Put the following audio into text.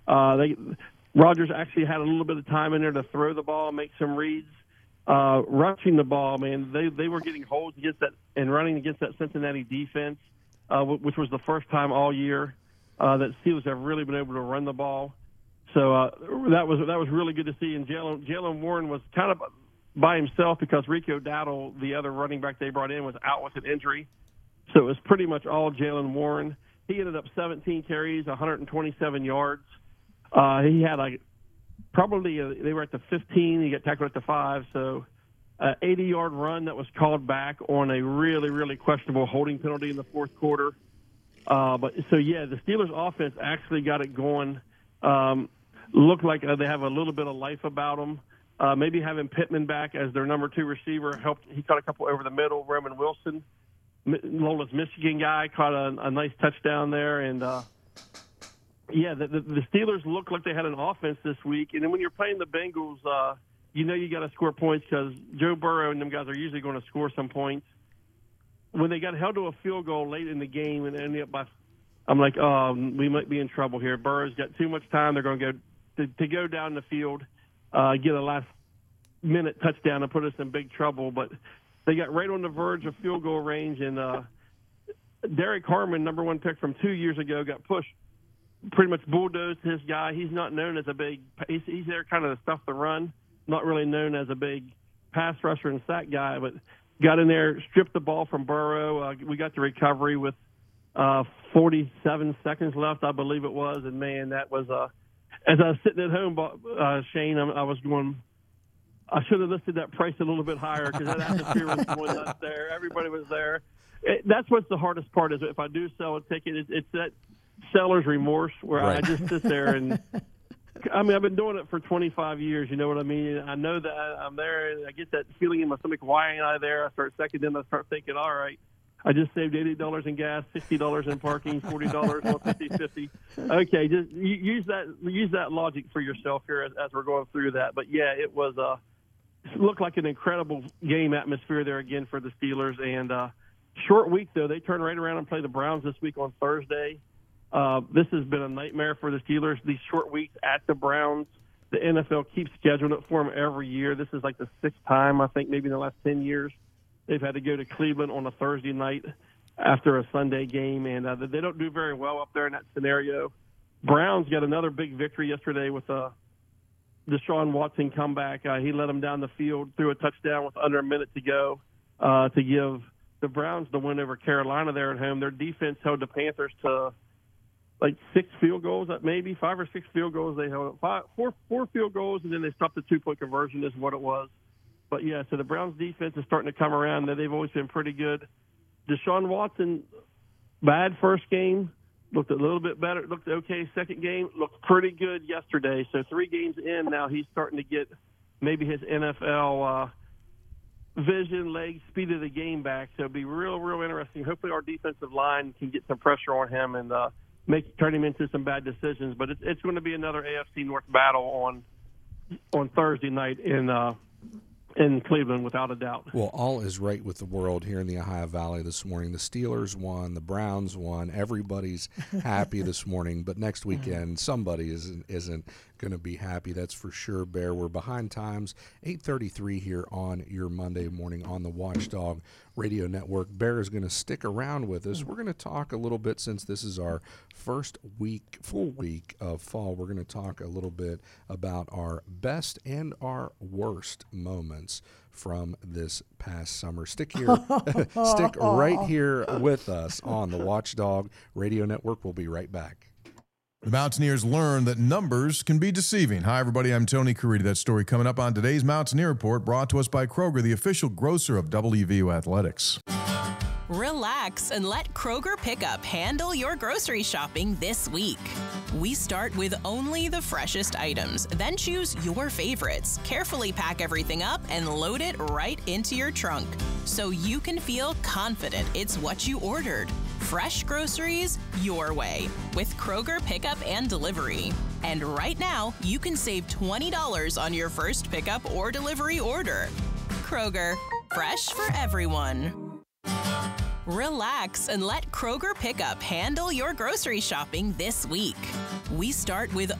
Rodgers actually had a little bit of time in there to throw the ball, make some reads. Rushing the ball, man, they were getting holds against that and running against that Cincinnati defense, which was the first time all year that Steelers have really been able to run the ball. So that was really good to see. And Jaylen Warren was kind of by himself because Rico Dowdle, the other running back they brought in, was out with an injury. So it was pretty much all Jaylen Warren. He ended up 17 carries, 127 yards. He had they were at the 15. He got tackled at the 5. So 80-yard run that was called back on a really, really questionable holding penalty in the fourth quarter. The Steelers offense actually got it going. Looked like they have a little bit of life about them. Maybe having Pittman back as their number 2 receiver helped. He caught a couple over the middle. Roman Wilson, Lola's Michigan guy, caught a nice touchdown there. And, the Steelers looked like they had an offense this week. And then when you're playing the Bengals, you got to score points because Joe Burrow and them guys are usually going to score some points. When they got held to a field goal late in the game and ended up I'm like, oh, we might be in trouble here. Burrow's got too much time. They're going to go down the field, get a last-minute touchdown and put us in big trouble. But they got right on the verge of field goal range, and Derek Harmon, number 1 pick from 2 years ago, got pushed, pretty much bulldozed his guy. He's not known as a big – he's there kind of to stuff the run, not really known as a big pass rusher and sack guy, but got in there, stripped the ball from Burrow. We got the recovery with 47 seconds left, I believe it was. And, man, that was as I was sitting at home, Shane, I was going, I should have listed that price a little bit higher because that atmosphere was going nuts there. Everybody was there. That's what's the hardest part is if I do sell a ticket, it's that seller's remorse where I just sit there and I mean, I've been doing it for 25 years. You know what I mean? I know that I'm there, and I get that feeling in my stomach. Why ain't I there? I start seconding. I start thinking, all right, I just saved $80 in gas, $60 in parking, $40 on 50/50. Okay, just use that logic for yourself here as we're going through that. But yeah, it looked like an incredible game atmosphere there again for the Steelers. And short week though, they turn right around and play the Browns this week on Thursday. This has been a nightmare for the Steelers, these short weeks at the Browns. The NFL keeps scheduling it for them every year. This is like the 6th time, I think, maybe in the last 10 years. They've had to go to Cleveland on a Thursday night after a Sunday game, and they don't do very well up there in that scenario. Browns got another big victory yesterday with a Deshaun Watson comeback. He led them down the field, threw a touchdown with under a minute to go to give the Browns the win over Carolina there at home. Their defense held the Panthers to like 6 field goals, maybe 5 or 6 field goals. They held four field goals, and then they stopped the 2-point conversion is what it was. But, yeah, so the Browns' defense is starting to come around. They've always been pretty good. Deshaun Watson, bad first game, looked a little bit better, looked okay second game, looked pretty good yesterday. So 3 games in now, he's starting to get maybe his NFL vision, legs, speed of the game back. So it'll be real, real interesting. Hopefully our defensive line can get some pressure on him and turn him into some bad decisions. But it's going to be another AFC North battle on Thursday night in Cleveland, without a doubt. Well, all is right with the world here in the Ohio Valley this morning. The Steelers won. The Browns won. Everybody's happy this morning. But next weekend, somebody isn't going to be happy. That's for sure, Bear. We're behind times. 8:33 here on your Monday morning on the Watchdog Radio Network. Bear is going to stick around with us. We're going to talk a little bit, since this is our first full week of fall. We're going to talk a little bit about our best and our worst moments from this past summer. Stick right here with us on the Watchdog Radio Network. We'll be right back. The Mountaineers learned that numbers can be deceiving. Hi, everybody. I'm Tony Caridi. That story coming up on today's Mountaineer Report, brought to us by Kroger, the official grocer of WVU Athletics. Relax and let Kroger Pickup handle your grocery shopping this week. We start with only the freshest items, then choose your favorites, carefully pack everything up, and load it right into your trunk so you can feel confident it's what you ordered. Fresh groceries your way with Kroger Pickup and Delivery. And right now, you can save $20 on your first pickup or delivery order. Kroger, fresh for everyone. Relax and let Kroger Pickup handle your grocery shopping this week. We start with